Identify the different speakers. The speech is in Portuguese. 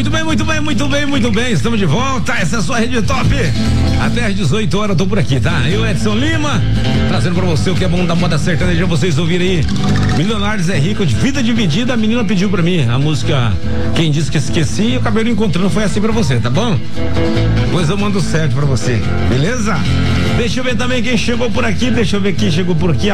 Speaker 1: Muito bem. Estamos de volta. Essa é a sua Rede Top. Até às 18 horas eu tô por aqui, tá? Eu, Edson Lima, trazendo pra você o que é bom da moda sertaneja. Vocês ouvirem aí. Milionários é Rico, de Vida Dividida. A menina pediu pra mim a música Quem Disse Que Esqueci. E eu acabei não encontrando. Foi assim pra você, tá bom? Pois eu mando certo pra você, beleza? Deixa eu ver também quem chegou por aqui. Deixa eu ver quem chegou por aqui.